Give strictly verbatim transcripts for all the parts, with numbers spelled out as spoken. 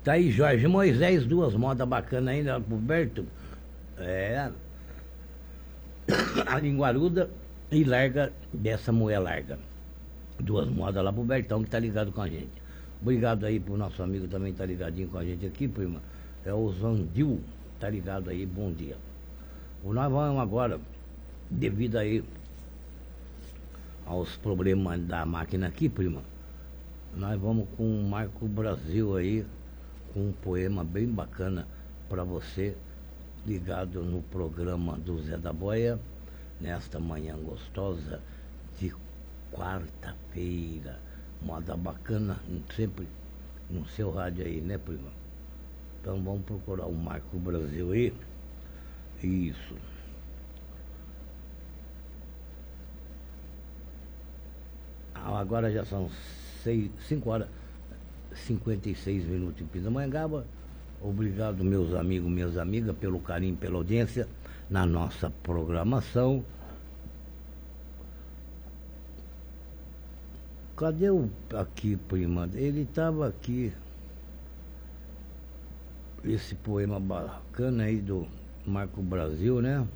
Tá aí, Jorge Moisés, duas modas bacanas ainda pro Berto. É. A linguaruda e larga dessa mulher larga. Duas modas lá pro Bertão que tá ligado com a gente. Obrigado aí pro nosso amigo também tá ligadinho com a gente aqui, prima. É o Zandil, tá ligado aí, bom dia. Nós vamos agora, devido aí aos problemas da máquina aqui, prima, nós vamos com o Marco Brasil aí, com um poema bem bacana para você, ligado no programa do Zé da Boia, nesta manhã gostosa de quarta-feira. Moda bacana, sempre no seu rádio aí, né, prima? Então vamos procurar o Marco Brasil aí. Isso. Agora já são cinco horas e cinquenta e seis minutos em Pindamonhangaba. Obrigado, meus amigos, minhas amigas, pelo carinho, pela audiência na nossa programação. Cadê o aqui, prima? Ele estava aqui. Esse poema bacana aí do Marco Brasil, né?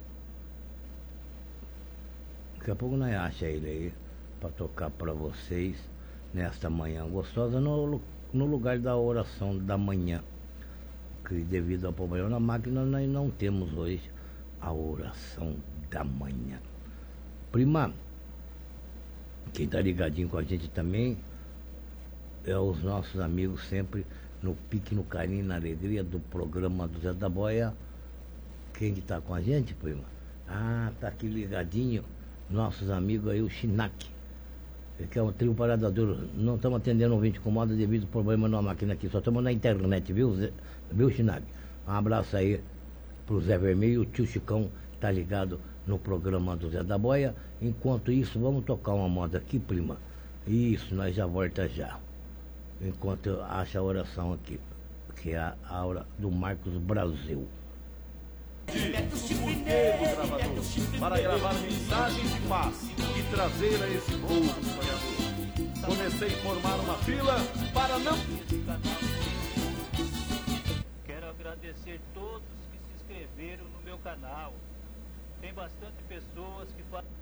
Daqui a pouco nós achamos ele aí para tocar para vocês nesta manhã gostosa, no, no lugar da oração da manhã, que devido ao problema na máquina nós não temos hoje a oração da manhã. Prima, quem tá ligadinho com a gente também é os nossos amigos sempre no pique, no carinho, na alegria do programa do Zé da Boia. Quem que tá com a gente, prima? Ah, tá aqui ligadinho nossos amigos aí, o Chinac, que é um trio Parada Dura. Não estamos atendendo o ouvinte com moda devido ao problema na máquina aqui, só estamos na internet, viu, Zé, viu, Chinac? Um abraço aí pro Zé Vermelho, o tio Chicão tá ligado no programa do Zé da Boia. Enquanto isso, vamos tocar uma moda aqui, prima. Isso, nós já volta já. Enquanto eu acho a oração aqui, que é a hora do Marcos Brasil. Para gravar mensagens de paz e trazer a esse povo sonhador. Comecei a formar uma fila para não... Quero agradecer todos que se inscreveram no meu canal. Tem bastante pessoas que fazem...